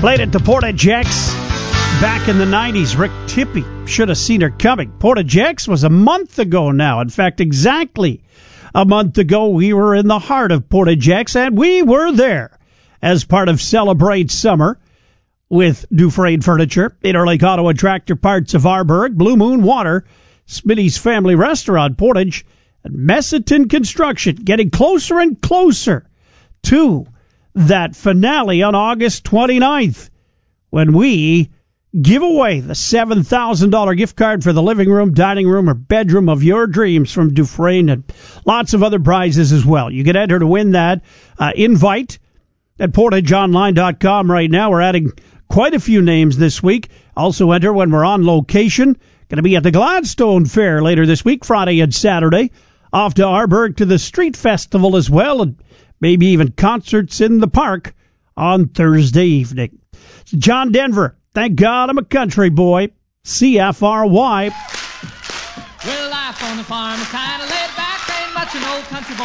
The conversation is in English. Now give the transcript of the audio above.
Played at the Portage X back in the 90s. Rick Tippie should have seen her coming. Portage X was a month ago now. In fact, exactly a month ago, we were in the heart of Portage X, and we were there as part of Celebrate Summer with Dufresne Furniture, Interlake Auto and Tractor Parts of Arborg, Blue Moon Water, Smitty's Family Restaurant, Portage, and Messiton Construction, getting closer and closer to that finale on August 29th when we give away the $7,000 gift card for the living room, dining room, or bedroom of your dreams from Dufresne, and lots of other prizes as well. You can enter to win that invite at portageonline.com right now. We're adding quite a few names this week. Also enter when we're on location. Going to be at the Gladstone Fair later this week, Friday and Saturday. Off to Arborg to the Street Festival as well, and maybe even concerts in the park on Thursday evening. John Denver, thank God I'm a country boy. CFRY. Well, life on the farm is kind of laid back. Ain't much an old country boy.